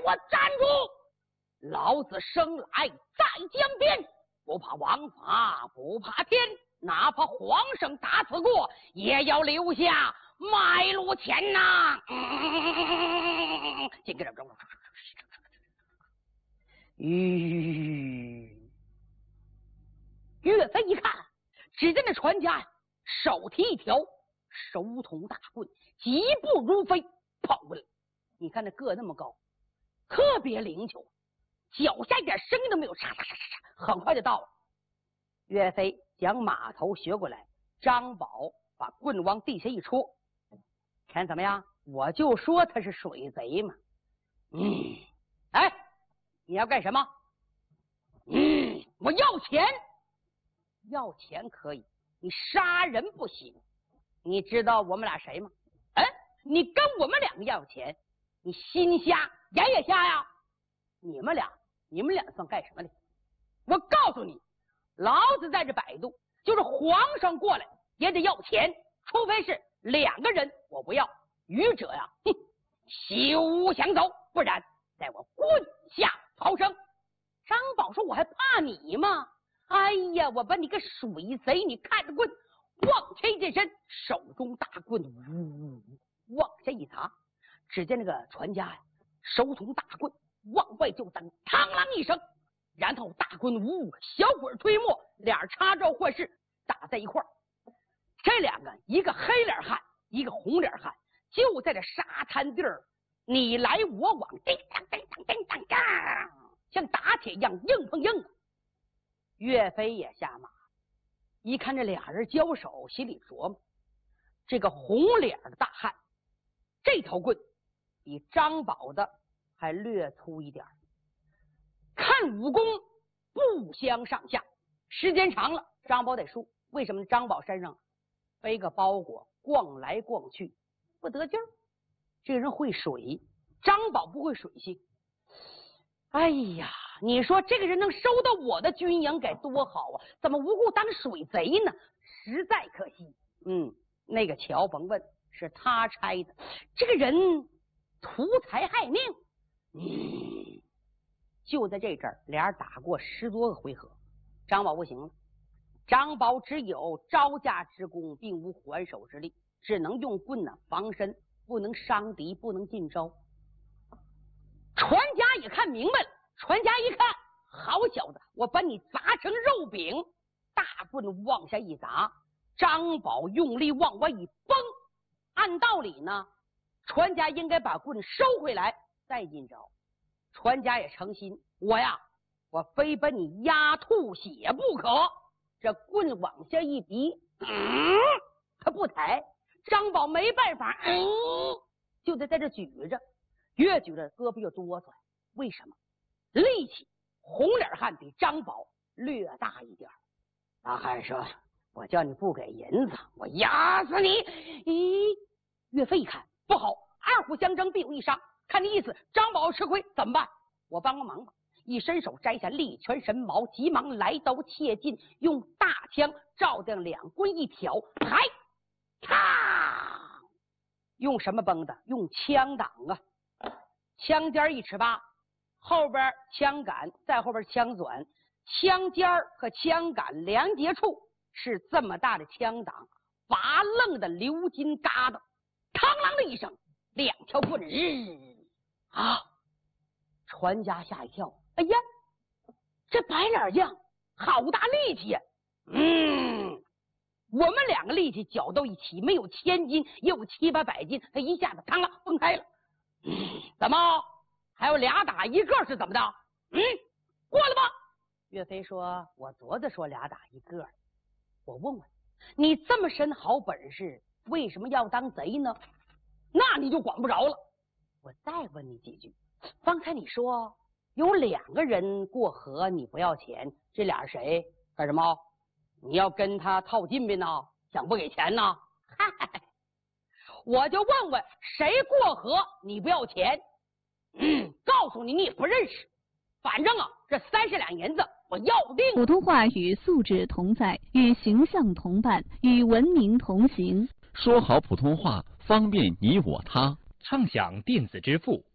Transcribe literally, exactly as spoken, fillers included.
我站住！老子生来在江边，不怕王法不怕天，哪怕皇上打死过，也要留下脉络钱呐！嗯，紧跟着，吁，岳飞一看，只见那船家呀，手提一条手捅大棍，疾步如飞跑过来。你看那个那么高，特别灵巧，脚下一点声音都没有，嚓嚓嚓嚓嚓，很快就到了。岳飞将马头学过来，张宝把棍往地下一戳，看怎么样？我就说他是水贼嘛。嗯，哎，你要干什么？嗯，我要钱。要钱可以，你杀人不行。你知道我们俩谁吗？哎，你跟我们两个要钱，你心瞎眼也瞎呀？你们俩，你们俩算干什么的？我告诉你，老子在这摆渡，就是皇上过来也得要钱，除非是两个人，我不要。愚者呀，哼，休想走，不然在我棍下逃生。张宝说：“我还怕你吗？哎呀，我把你个水贼！你看着棍，往前一近身，手中大棍呜往下一砸，只见那个船家呀，手捅大棍往外就蹬，嘡啷一声，然后大棍呜小鬼推磨，俩插招或是打在一块儿。这两个，一个黑脸汉，一个红脸汉，就在这沙滩地儿你来我往，叮当叮当叮当当，像打铁一样硬碰硬啊。岳飞也下马，一看这俩人交手，心里琢磨：这个红脸的大汉，这头棍比张宝的还略粗一点，看武功不相上下。时间长了，张宝得输。为什么？张宝身上背个包裹，逛来逛去不得劲儿。这个人会水，张宝不会水性。哎呀，你说这个人能收到我的军营该多好啊，怎么无故当水贼呢？实在可惜。嗯，那个乔甭问，是他差的。这个人图财害命。嗯，就在这阵儿，俩人打过十多个回合，张宝不行了。张宝只有招架之功，并无还手之力，只能用棍呢防身，不能伤敌，不能进招。船家也看明白了，船家一看，好小子，我把你砸成肉饼！大棍往下一砸，张宝用力往外一崩。按道理呢，船家应该把棍收回来再进招。船家也诚心，我呀，我非把你压吐血不可。这棍往下一逼，嗯，他不抬，张宝没办法，嗯，就得在这举着。越举着胳膊越哆嗦，为什么？力气红脸汉比张宝略大一点。大汉说：“我叫你不给银子，我压死你！”咦，岳飞一看不好，二虎相争必有一伤，看这意思，张宝吃亏，怎么办？我帮个忙吧！一伸手摘下力拳神矛，急忙来刀切近，用大枪照亮两棍一挑，抬，咔！用什么崩的？用枪挡啊！枪尖一尺八，后边枪杆，在后边枪转，枪尖和枪杆连接处是这么大的枪挡，拔愣的鎏金疙瘩，嘡啷的一声，两条棍日啊！船家吓一跳，哎呀，这白脸将好大力气呀！嗯，我们两个力气搅到一起，没有千斤也有七八百斤，他一下子嘡了崩开了。嗯，怎么还有俩打一个是怎么的？嗯，过了吧？岳飞说：“我昨子说俩打一个，我问问你，这么身好本事，为什么要当贼呢？那你就管不着了。我再问你几句，方才你说有两个人过河，你不要钱，这俩谁？干什么？你要跟他套近边呢？想不给钱呢？嗨！”我就问问谁过河你不要钱？嗯，告诉你你也不认识。反正啊，这三十两银子我要定。 普通话与素质同在，与形象同伴，与文明同行。 说好普通话，方便你我他。 畅享电子支付，